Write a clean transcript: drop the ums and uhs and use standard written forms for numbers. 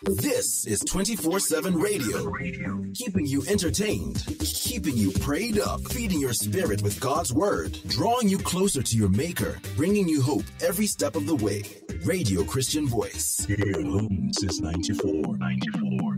This is 24/7 radio, keeping you entertained, keeping you prayed up, feeding your spirit with God's word, drawing you closer to your maker, bringing you hope every step of the way. Radio Christian Voice. Here at home since 94.